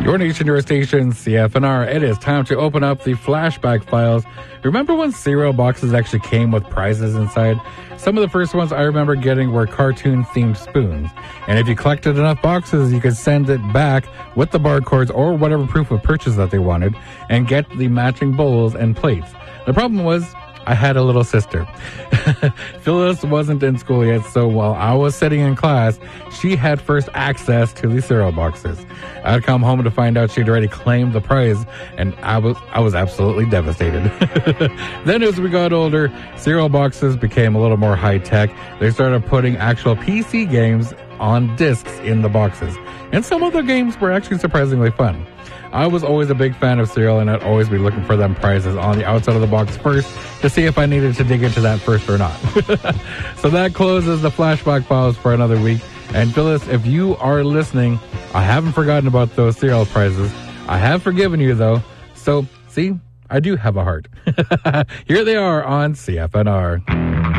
Your nation, your station, CFNR. It is time to open up the flashback files. Remember when cereal boxes actually came with prizes inside? Some of the first ones I remember getting were cartoon-themed spoons. And if you collected enough boxes, you could send it back with the barcodes or whatever proof of purchase that they wanted and get the matching bowls and plates. The problem was, I had a little sister. Phyllis wasn't in school yet, so while I was sitting in class, she had first access to the cereal boxes. I'd come home to find out she'd already claimed the prize, and I was absolutely devastated. Then as we got older, cereal boxes became a little more high-tech. They started putting actual PC games on discs in the boxes, and some of the games were actually surprisingly fun. I was always a big fan of cereal, and I'd always be looking for them prizes on the outside of the box first to see if I needed to dig into that first or not. So that closes the flashback files for another week. And Phyllis, if you are listening, I haven't forgotten about those cereal prizes. I have forgiven you, though. So, see, I do have a heart. Here they are on CFNR.